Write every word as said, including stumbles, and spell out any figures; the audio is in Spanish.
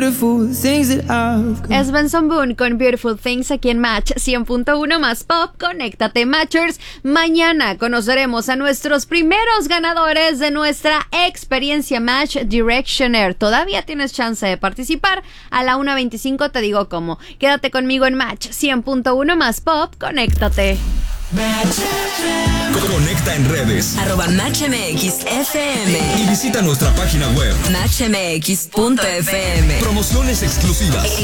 Es Benson Boone con Beautiful Things aquí en Match cien punto uno más Pop. Conéctate, Matchers. Mañana conoceremos a nuestros primeros ganadores de nuestra experiencia Match Directioner. Todavía tienes chance de participar. A la una veinticinco te digo cómo. Quédate conmigo en Match cien punto uno más Pop. Conéctate. Conecta en redes arroba Match M X F M y visita nuestra página web match m x punto f m. Promociones exclusivas.